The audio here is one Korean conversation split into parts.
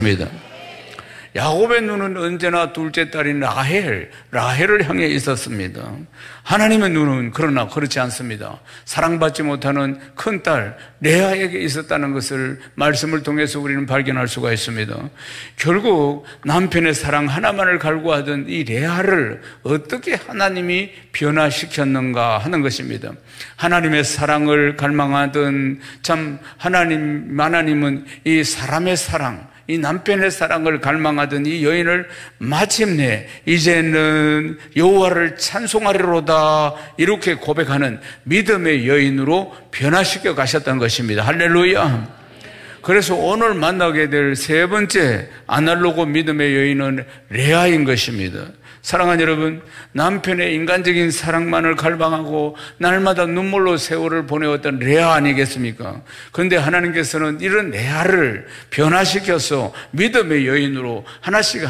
야곱의 눈은 언제나 둘째 딸인 라헬을 향해 있었습니다. 하나님의 눈은 그러나 그렇지 않습니다. 사랑받지 못하는 큰딸 레아에게 있었다는 것을 말씀을 통해서 우리는 발견할 수가 있습니다. 결국 남편의 사랑 하나만을 갈구하던 이 레아를 어떻게 하나님이 변화시켰는가 하는 것입니다. 하나님의 사랑을 갈망하던 참 하나님은 이 사람의 사랑, 이 남편의 사랑을 갈망하던 이 여인을 마침내 이제는 여호와를 찬송하리로다 이렇게 고백하는 믿음의 여인으로 변화시켜 가셨던 것입니다. 할렐루야. 그래서 오늘 만나게 될 세 번째 아날로그 믿음의 여인은 레아인 것입니다. 사랑하는 여러분, 남편의 인간적인 사랑만을 갈망하고 날마다 눈물로 세월을 보내왔던 레아 아니겠습니까? 그런데 하나님께서는 이런 레아를 변화시켜서 믿음의 여인으로 하나씩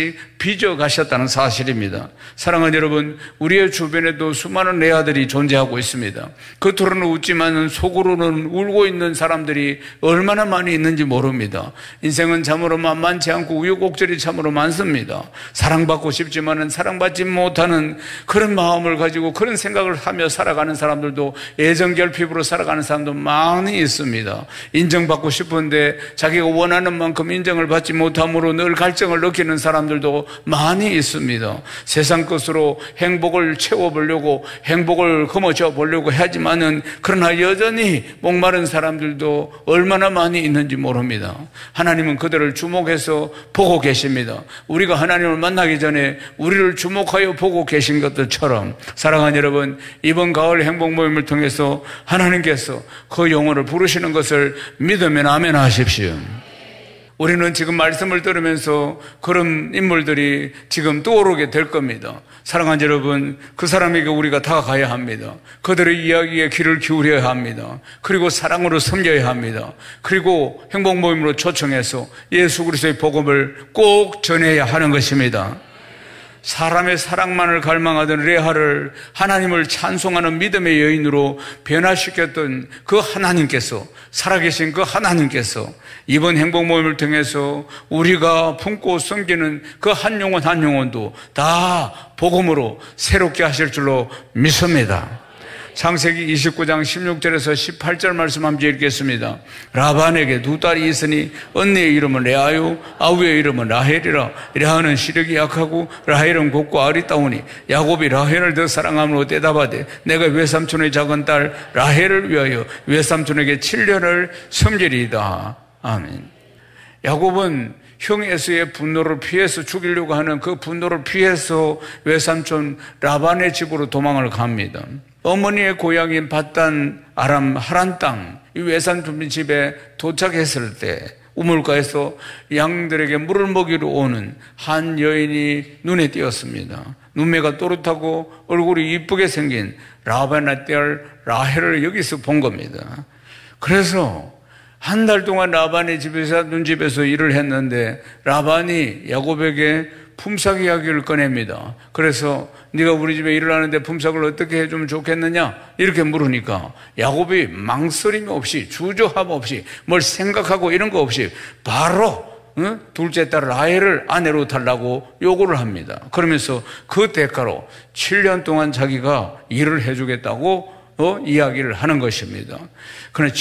빚어가셨다는 사실입니다. 사랑하는 여러분, 우리의 주변에도 수많은 레아들이 존재하고 있습니다. 겉으로는 웃지만 속으로는 울고 있는 사람들이 얼마나 많이 있는지 모릅니다. 인생은 참으로 만만치 않고 우여곡절이 참으로 많습니다. 사랑받고 싶지만 사랑받지 못하는 그런 마음을 가지고 그런 생각을 하며 살아가는 사람들도 애정결핍으로 살아가는 사람도 많이 있습니다. 인정받고 싶은데 자기가 원하는 만큼 인정을 받지 못함으로 늘 갈증을 느끼는 사람들도 많이 있습니다. 세상 것으로 행복을 채워보려고 행복을 거머쥐어 보려고 하지만은 그러나 여전히 목마른 사람들도 얼마나 많이 있는지 모릅니다. 하나님은 그들을 주목해서 보고 계십니다. 우리가 하나님을 만나기 전에 우리를 주목하여 보고 계신 것들처럼 사랑하는 여러분, 이번 가을 행복 모임을 통해서 하나님께서 그 영혼을 부르시는 것을 믿으면 아멘 하십시오. 우리는 지금 말씀을 들으면서 그런 인물들이 지금 떠오르게 될 겁니다. 사랑하는 여러분, 그 사람에게 우리가 다가가야 합니다. 그들의 이야기에 귀를 기울여야 합니다. 그리고 사랑으로 섬겨야 합니다. 그리고 행복 모임으로 초청해서 예수 그리스도의 복음을 꼭 전해야 하는 것입니다. 사람의 사랑만을 갈망하던 레아를 하나님을 찬송하는 믿음의 여인으로 변화시켰던 그 하나님께서, 살아계신 그 하나님께서 이번 행복 모임을 통해서 우리가 품고 섬기는 그 한 영혼 한 영혼도 다 복음으로 새롭게 하실 줄로 믿습니다. 창세기 29장 16절에서 18절 말씀 함께 읽겠습니다. 라반에게 두 딸이 있으니 언니의 이름은 레아요 아우의 이름은 라헬이라. 레아는 시력이 약하고 라헬은 곱고 아리따우니 야곱이 라헬을 더 사랑함으로 대답하되 내가 외삼촌의 작은 딸 라헬을 위하여 외삼촌에게 7년을 섬기리이다. 아멘. 야곱은 형 에서의 분노를 피해서 죽이려고 하는 그 분노를 피해서 외삼촌 라반의 집으로 도망을 갑니다. 어머니의 고향인 밧단 아람 하란 땅, 이 외삼촌 집에 도착했을 때 우물가에서 양들에게 물을 먹이러 오는 한 여인이 눈에 띄었습니다. 눈매가 또렷하고 얼굴이 이쁘게 생긴 라반의 딸 라헬을 여기서 본 겁니다. 그래서 한 달 동안 라반의 집에서 눈집에서 일을 했는데 라반이 야곱에게 품삯 이야기를 꺼냅니다. 그래서 네가 우리 집에 일을 하는데 품삯을 어떻게 해주면 좋겠느냐 이렇게 물으니까 야곱이 망설임 없이 주저함 없이 뭘 생각하고 이런 거 없이 바로 둘째 딸 라헬을 아내로 달라고 요구를 합니다. 그러면서 그 대가로 7년 동안 자기가 일을 해주겠다고 이야기를 하는 것입니다. 그러나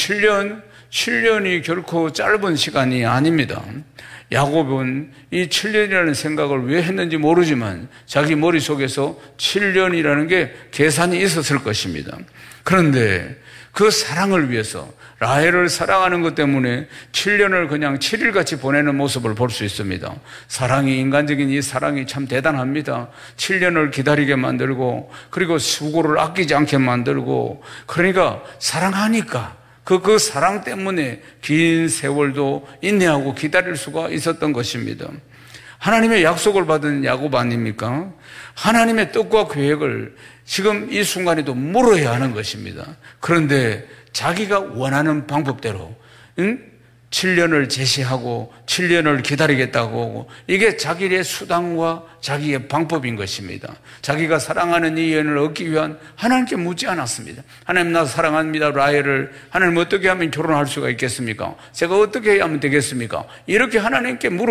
7년이 결코 짧은 시간이 아닙니다. 야곱은 이 7년이라는 생각을 왜 했는지 모르지만 자기 머릿속에서 7년이라는 게 계산이 있었을 것입니다. 그런데 그 사랑을 위해서 라헬을 사랑하는 것 때문에 7년을 그냥 7일같이 보내는 모습을 볼 수 있습니다. 사랑이, 인간적인 이 사랑이 참 대단합니다. 7년을 기다리게 만들고 그리고 수고를 아끼지 않게 만들고 그러니까 사랑하니까 그 사랑 때문에 긴 세월도 인내하고 기다릴 수가 있었던 것입니다. 하나님의 약속을 받은 야곱 아닙니까? 하나님의 뜻과 계획을 지금 이 순간에도 물어야 하는 것입니다. 그런데 자기가 원하는 방법대로 7년을 제시하고 7년을 기다리겠다고 하고 이게 자기의 수단과 자기의 방법인 것입니다. 자기가 사랑하는 이 여인을 얻기 위한 하나님께 묻지 않았습니다. 하나님 나 사랑합니다 라헬을 하나님 어떻게 하면 결혼할 수가 있겠습니까? 제가 어떻게 하면 되겠습니까? 이렇게 하나님께